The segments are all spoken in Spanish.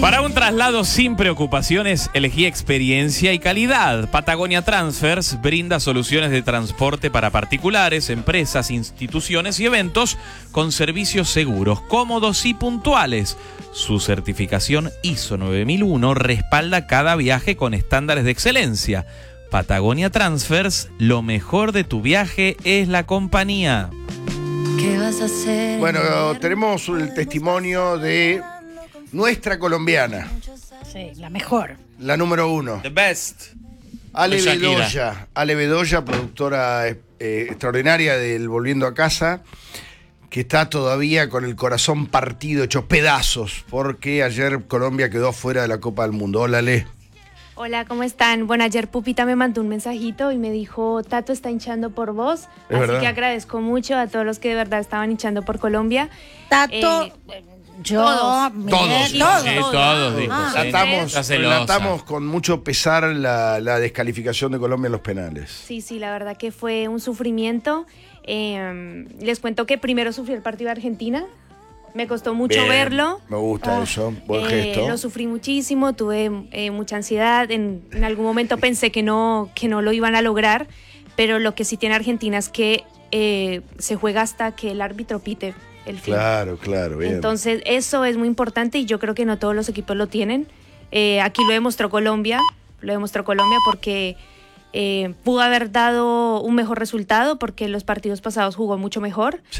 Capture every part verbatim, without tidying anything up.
Para un traslado sin preocupaciones, elegí experiencia y calidad. Patagonia Transfers brinda soluciones de transporte para particulares, empresas, instituciones y eventos con servicios seguros, cómodos y puntuales. Su certificación I S O nueve mil uno respalda cada viaje con estándares de excelencia. Patagonia Transfers, lo mejor de tu viaje es la compañía. ¿Qué vas a hacer? Bueno, tenemos el testimonio de nuestra colombiana. Sí, la mejor. La número uno. The best. Ale Shakira. Bedoya. Ale Bedoya, productora eh, extraordinaria del Volviendo a Casa, que está todavía con el corazón partido, hecho pedazos, porque ayer Colombia quedó fuera de la Copa del Mundo. Hola, Ale. Hola, ¿cómo están? Bueno, ayer Pupita me mandó un mensajito y me dijo, Tato está hinchando por vos, Es así verdad. que agradezco mucho a todos los que de verdad estaban hinchando por Colombia. Tato, Eh, yo, todos. Miguel, Todos. todos. Sí, todos, dijo. Ah. Sí. Relatamos, Está celosa. relatamos con mucho pesar la, la descalificación de Colombia en los penales. Sí, sí, la verdad que fue un sufrimiento. Eh, les cuento que primero sufrí el partido de Argentina, me costó mucho Bien, verlo. Me gusta Ah. eso, buen Eh, gesto. Lo sufrí muchísimo, tuve eh, mucha ansiedad, en, en algún momento pensé que no, que no lo iban a lograr, pero lo que sí tiene Argentina es que eh, se juega hasta que el árbitro pite el fin. Claro, claro, bien. Entonces eso es muy importante y yo creo que no todos los equipos lo tienen. Eh, aquí lo demostró Colombia, lo demostró Colombia porque eh, pudo haber dado un mejor resultado porque en los partidos pasados jugó mucho mejor. Sí.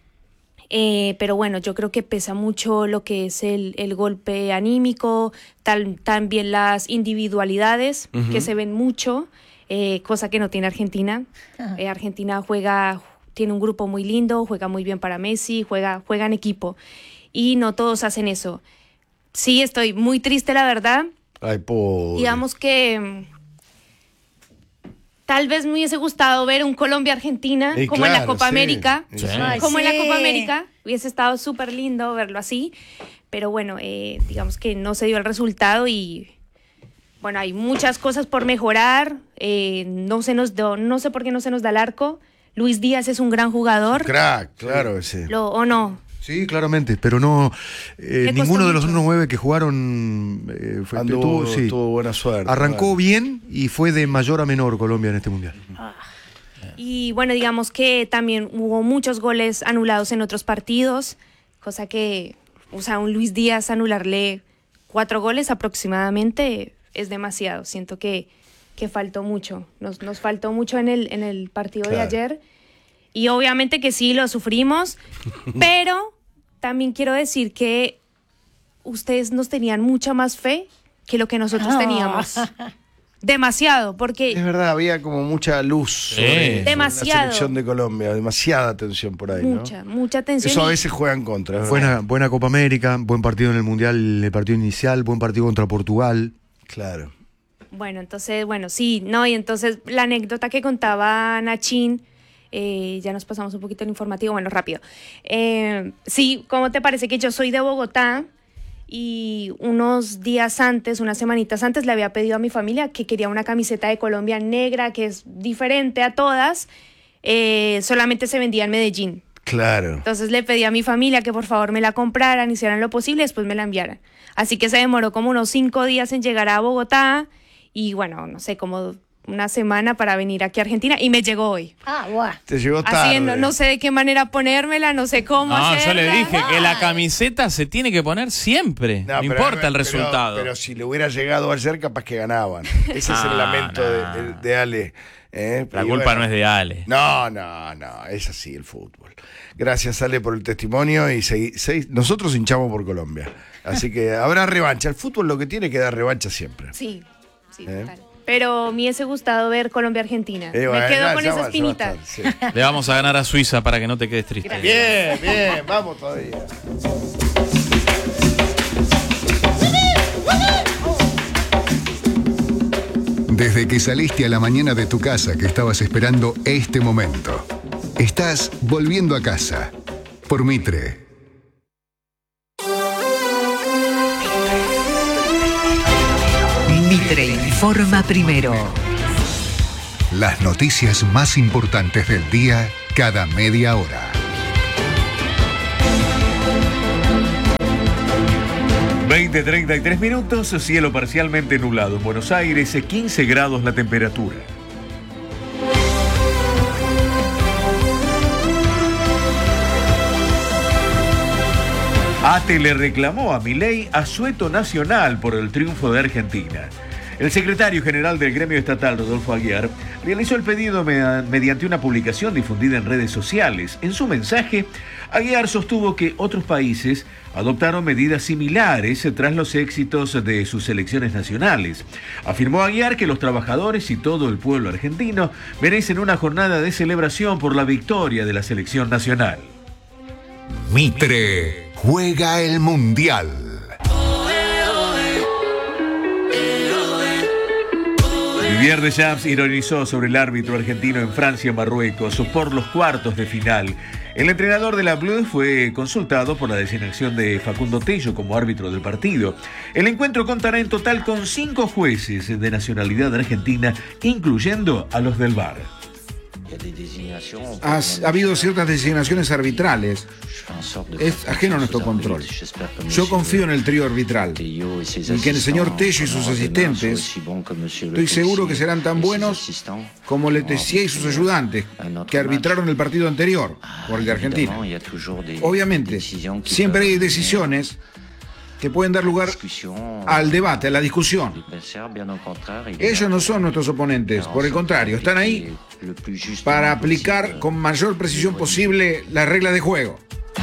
Eh, pero bueno, yo creo que pesa mucho lo que es el, el golpe anímico, tal, también las individualidades Ujú. que se ven mucho, eh, cosa que no tiene Argentina. Ajá. Eh, Argentina juega, tiene un grupo muy lindo, juega muy bien para Messi, juega, juega en equipo y no todos hacen eso. Sí, estoy muy triste, la verdad. Ay, pobre. Digamos que mm, tal vez me hubiese gustado ver un Colombia-Argentina Y como en la claro, Copa sí. América. Sí. Ay, Como en la sí. Copa América, hubiese estado súper lindo verlo así, pero bueno, eh, digamos que no se dio el resultado y bueno, hay muchas cosas por mejorar, eh, no, se nos do- no sé por qué no se nos da el arco, Luis Díaz es un gran jugador, Crack, claro ese. lo, o no, Sí, claramente, pero no eh, Le ninguno costó de los mucho. nueve que jugaron eh, fue, Anduvo, tuvo, sí, tuvo buena suerte. arrancó Bueno. bien y fue de mayor a menor Colombia en este mundial. y bueno, digamos que también hubo muchos goles anulados en otros partidos, cosa que, o sea, un Luis Díaz anularle cuatro goles aproximadamente es demasiado, siento que, que faltó mucho, nos, nos faltó mucho en el, en el partido Claro. de ayer. Y obviamente que sí, lo sufrimos, pero también quiero decir que ustedes nos tenían mucha más fe que lo que nosotros Ah. teníamos. Demasiado, Es porque verdad, había como mucha luz Sí. sobre Demasiado. la selección de Colombia, demasiada atención por ahí, mucha, ¿no? mucha atención. Eso a y- veces juega en contra. es verdad. Buena, buena Copa América, buen partido en el mundial, el partido inicial, buen partido contra Portugal. Claro. Bueno, entonces, bueno, sí, no, y entonces la anécdota que contaba Nachín, eh, ya nos pasamos un poquito el informativo, bueno, rápido. Eh, sí, ¿cómo te parece que yo soy de Bogotá? Y unos días antes, unas semanitas antes, le había pedido a mi familia que quería una camiseta de Colombia negra, que es diferente a todas, eh, solamente se vendía en Medellín. Claro. Entonces le pedí a mi familia que por favor me la compraran, hicieran lo posible y después me la enviaran. Así que se demoró como unos cinco días en llegar a Bogotá y bueno, no sé, como una semana para venir aquí a Argentina y me llegó hoy. Ah, guau. Te llegó tarde. Así no, no sé de qué manera ponérmela, no sé cómo No, yo hacerla. le dije que la camiseta se tiene que poner siempre. No, No, pero- importa el pero- resultado. Pero si le hubiera llegado ayer, capaz que ganaban. Ese es el Ah, lamento de, no. de- de Ale. ¿eh? La Y culpa bueno, no es de Ale. No, no, no, es así el fútbol. Gracias, Ale, por el testimonio y segui- segui- nosotros hinchamos por Colombia. Así que habrá revancha. El fútbol lo que tiene que dar revancha siempre. Sí, sí, ¿Eh? total. Pero me hubiese gustado ver Colombia-Argentina. Eh, bueno, me quedo ya- con ya esa va, ya va a espinita. estar, sí. Le vamos a ganar a Suiza para que no te quedes triste. Bien, bien, vamos todavía. Desde que saliste a la mañana de tu casa que estabas esperando este momento. Estás volviendo a casa. Por Mitre. Mitre informa primero. Las noticias más importantes del día cada media hora. veinte treinta y tres minutos, cielo parcialmente nublado. En Buenos Aires, quince grados la temperatura. ATE le reclamó a Milei asueto nacional por el triunfo de Argentina. El secretario general del gremio estatal, Rodolfo Aguiar, realizó el pedido mediante una publicación difundida en redes sociales. En su mensaje, Aguiar sostuvo que otros países adoptaron medidas similares tras los éxitos de sus elecciones nacionales. Afirmó Aguiar que los trabajadores y todo el pueblo argentino merecen una jornada de celebración por la victoria de la selección nacional. Mitre juega el Mundial. Didier Deschamps ironizó sobre el árbitro argentino en Francia-Marruecos por los cuartos de final. El entrenador de la Bleu fue consultado por la designación de Facundo Tello como árbitro del partido. El encuentro contará en total con cinco jueces de nacionalidad argentina, incluyendo a los del V A R. Ha, ha habido ciertas designaciones arbitrales. Es ajeno a nuestro control. Yo confío en el trío arbitral y que el señor Tello y sus asistentes, estoy seguro que serán tan buenos como Letessier y sus ayudantes, que arbitraron el partido anterior por el de Argentina. Obviamente, siempre hay decisiones que pueden dar lugar al debate, a la discusión. Ellos no son nuestros oponentes, por el contrario, están ahí para aplicar con mayor precisión posible las reglas de juego.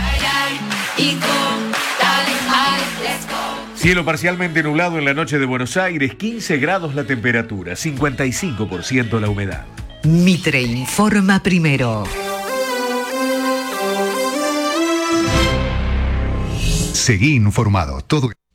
Cielo parcialmente nublado en la noche de Buenos Aires, quince grados la temperatura, cincuenta y cinco por ciento la humedad. Mitre informa primero. Seguí informado. Todo